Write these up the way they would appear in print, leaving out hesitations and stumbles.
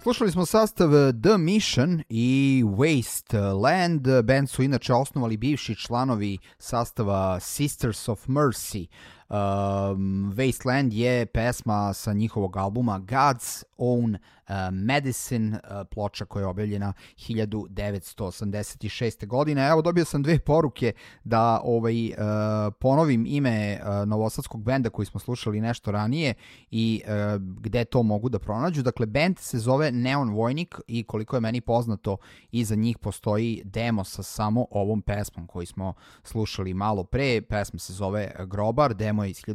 Slušali smo sastav The Mission i Wasteland. Band su inače osnovali bivši članovi sastava Sisters of Mercy. Wasteland je pesma sa njihovog albuma God's Own Medicine, ploča koja je objavljena 1986. godine. Evo, dobio sam 2 poruke da ponovim ime novosadskog benda koji smo slušali nešto ranije i gde to mogu da pronađu. Dakle, band se zove Neon Vojnik i koliko je meni poznato, iza njih postoji demo sa samo ovom pesmom koju smo slušali malo pre. Pesma se zove Grobar, demo je iz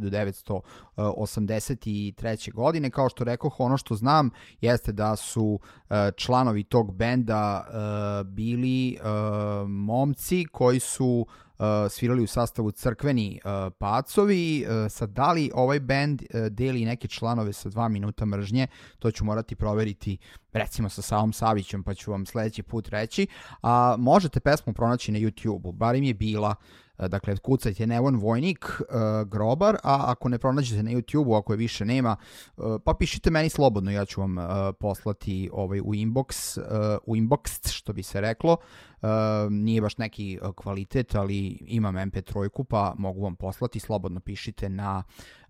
1983. godine. Kao što rekoh, ono što znam jeste da su članovi tog benda bili momci koji su svirali u sastavu Crkveni pacovi. Sad, da li ovaj band deli neke članove sa 2 minuta mržnje, to ću morati proveriti recimo sa Savom Savićem, pa ću vam sledeći put reći. A možete pesmu pronaći na YouTube-u, bar im je bila. Dakle, kucajte Neon Vojnik, Grobar, a ako ne pronađete na YouTube-u, ako je više nema, pa pišite meni slobodno, ja ću vam poslati u inbox, što bi se reklo. Nije baš neki kvalitet, ali imam MP3, pa mogu vam poslati. Slobodno pišite na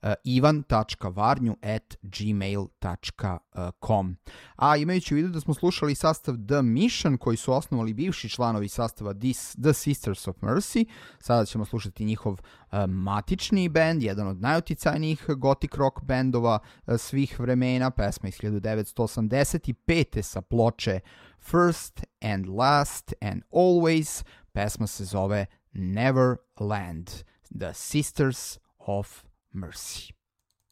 ivan.varnju@gmail.com. A imajući u vidu da smo slušali sastav The Mission, koji su osnovali bivši članovi sastava The Sisters of Mercy, sada ćemo slušati njihov matični band, jedan od najuticajnijih gothic rock bendova svih vremena, pesma iz 1985. sa ploče First and Last and Always. Pesma se zove Neverland, The Sisters of Mercy.